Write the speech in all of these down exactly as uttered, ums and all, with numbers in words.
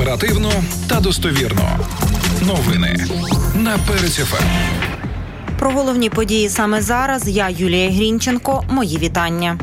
Оперативно та достовірно. Новини на Перець еф ем. Про головні події саме зараз. Я, Юлія Грінченко. Мої вітання.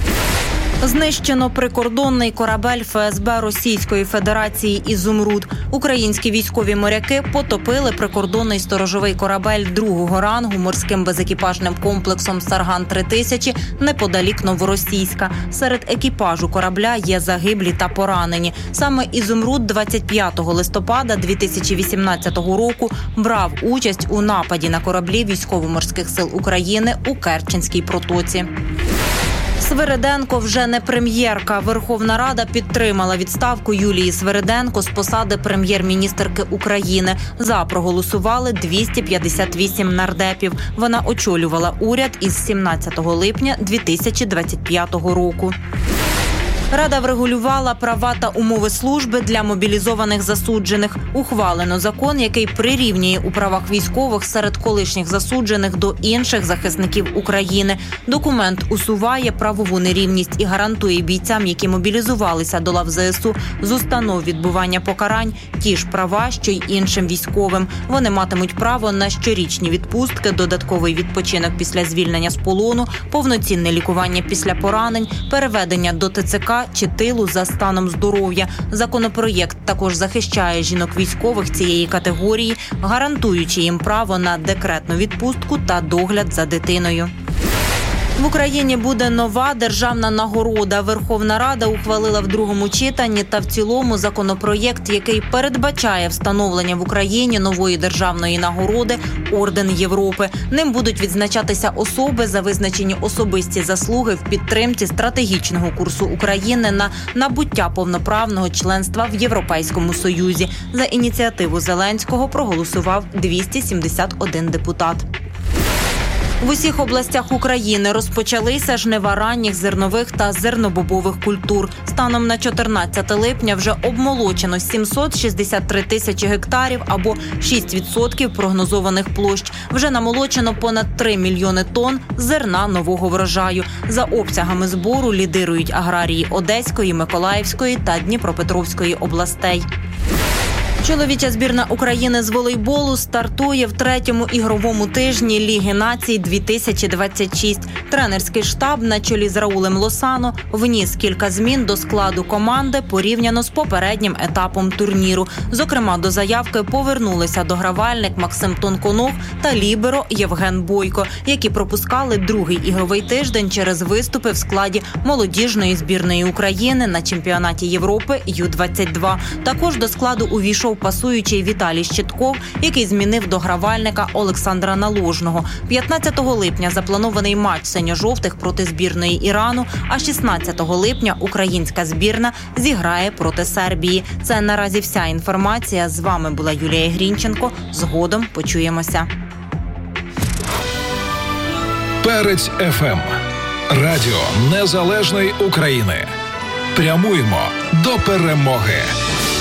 Знищено прикордонний корабель еф ес бе Російської Федерації «Ізумруд». Українські військові моряки потопили прикордонний сторожовий корабель другого рангу морським безекіпажним комплексом «Сарган три тисячі» неподалік Новоросійська. Серед екіпажу корабля є загиблі та поранені. Саме «Ізумруд» двадцять п'ятого листопада дві тисячі вісімнадцятого року брав участь у нападі на кораблі Військово-морських сил України у Керченській протоці. Свириденко вже не прем'єрка. Верховна Рада підтримала відставку Юлії Свириденко з посади прем'єр-міністерки України. За проголосували двісті п'ятдесят вісім нардепів. Вона очолювала уряд із сімнадцятого липня дві тисячі двадцять п'ятого року. Рада врегулювала права та умови служби для мобілізованих засуджених. Ухвалено закон, який прирівнює у правах військових серед колишніх засуджених до інших захисників України. Документ усуває правову нерівність і гарантує бійцям, які мобілізувалися до лав зе ес у з установ відбування покарань, ті ж права, що й іншим військовим. Вони матимуть право на щорічні відпустки, додатковий відпочинок після звільнення з полону, повноцінне лікування після поранень, переведення до те це ка чи тилу за станом здоров'я. Законопроєкт також захищає жінок-військових цієї категорії, гарантуючи їм право на декретну відпустку та догляд за дитиною. В Україні буде нова державна нагорода. Верховна Рада ухвалила в другому читанні та в цілому законопроєкт, який передбачає встановлення в Україні нової державної нагороди «Орден Європи». Ним будуть відзначатися особи за визначені особисті заслуги в підтримці стратегічного курсу України на набуття повноправного членства в Європейському Союзі. За ініціативу Зеленського проголосував двісті сімдесят один депутат. В усіх областях України розпочалися жнива ранніх зернових та зернобобових культур. Станом на чотирнадцяте липня вже обмолочено сімсот шістдесят три тисячі гектарів або шість відсотків прогнозованих площ. Вже намолочено понад три мільйони тонн зерна нового врожаю. За обсягами збору лідирують аграрії Одеської, Миколаївської та Дніпропетровської областей. Чоловіча збірна України з волейболу стартує в третьому ігровому тижні Ліги націй дві тисячі двадцять шість. Тренерський штаб на чолі з Раулем Лосано вніс кілька змін до складу команди порівняно з попереднім етапом турніру. Зокрема, до заявки повернулися догравальник Максим Тонконог та ліберо Євген Бойко, які пропускали другий ігровий тиждень через виступи в складі молодіжної збірної України на чемпіонаті Європи ю двадцять два. Також до складу увійшов пасуючий Віталій Щитков, який змінив догравальника Олександра Наложного. п'ятнадцятого липня запланований матч синьо-жовтих проти збірної Ірану, а шістнадцятого липня українська збірна зіграє проти Сербії. Це наразі вся інформація. З вами була Юлія Грінченко. Згодом почуємося. Перець еф ем. Радіо Незалежної України. Прямуємо до перемоги.